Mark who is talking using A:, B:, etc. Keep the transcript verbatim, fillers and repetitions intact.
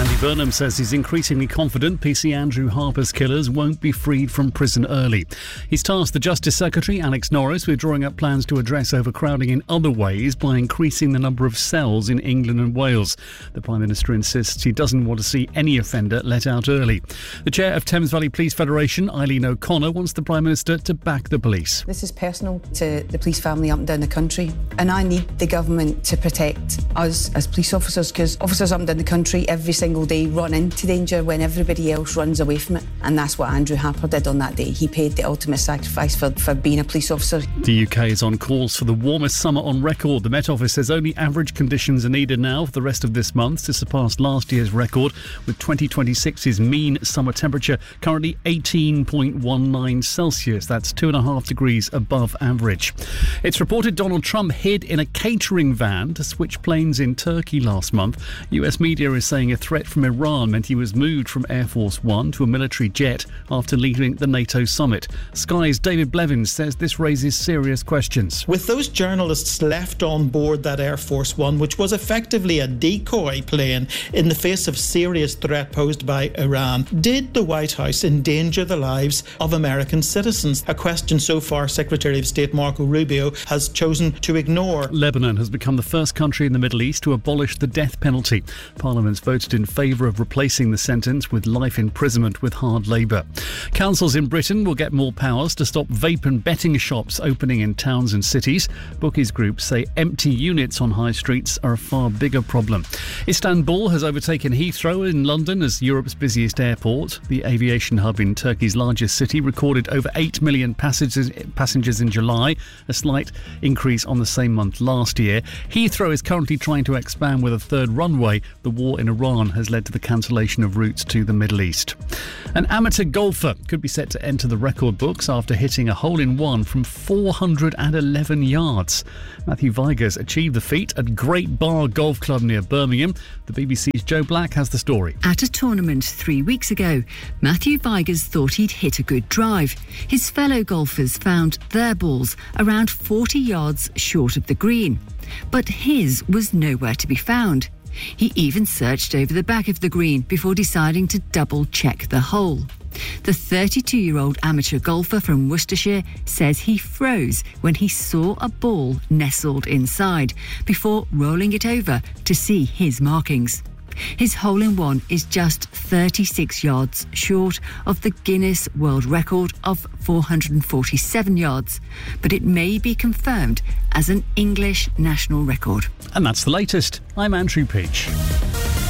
A: Andy Burnham says he's increasingly confident P C Andrew Harper's killers won't be freed from prison early. He's tasked the Justice Secretary, Alex Norris, with drawing up plans to address overcrowding in other ways by increasing the number of cells in England and Wales. The Prime Minister insists he doesn't want to see any offender let out early. The chair of Thames Valley Police Federation, Eileen O'Connor, wants the Prime Minister to back the police.
B: This is personal to the police family up and down the country, and I need the government to protect us as police officers, because officers up and down the country every single day run into danger when everybody else runs away from it, and that's what Andrew Harper did on that day. He paid the ultimate sacrifice for, for being a police officer.
A: The U K is on course for the warmest summer on record. The Met Office says only average conditions are needed now for the rest of this month to surpass last year's record, with twenty twenty-six's mean summer temperature currently eighteen point one nine Celsius. That's two and a half degrees above average. It's reported Donald Trump hid in a catering van to switch planes in Turkey last month. U S media is saying a threat from Iran meant he was moved from Air Force One to a military jet after leaving the NATO summit. Sky's David Blevins says this raises serious questions.
C: With those journalists left on board that Air Force One, which was effectively a decoy plane in the face of serious threat posed by Iran, did the White House endanger the lives of American citizens? A question so far Secretary of State Marco Rubio has chosen to ignore.
A: Lebanon has become the first country in the Middle East to abolish the death penalty. Parliament's voted in favour of replacing the sentence with life imprisonment with hard labour. Councils in Britain will get more powers to stop vape and betting shops opening in towns and cities. Bookies groups say empty units on high streets are a far bigger problem. Istanbul has overtaken Heathrow in London as Europe's busiest airport. The aviation hub in Turkey's largest city recorded over eight million passengers, passengers in July, a slight increase on the same month last year. Heathrow is currently trying to expand with a third runway. The war in Iran has led to the cancellation of routes to the Middle East. An amateur golfer could be set to enter the record books after hitting a hole-in-one from four hundred eleven yards. Matthew Vigers achieved the feat at Great Bar Golf Club near Birmingham. The B B C's Joe Black has the story.
D: At a tournament three weeks ago, Matthew Vigers thought he'd hit a good drive. His fellow golfers found their balls around forty yards short of the green, but his was nowhere to be found. He even searched over the back of the green before deciding to double-check the hole. The thirty-two-year-old amateur golfer from Worcestershire says he froze when he saw a ball nestled inside before rolling it over to see his markings. His hole-in-one is just thirty-six yards short of the Guinness World Record of four hundred forty-seven yards, but it may be confirmed as an English national record.
A: And that's the latest. I'm Andrew Peach.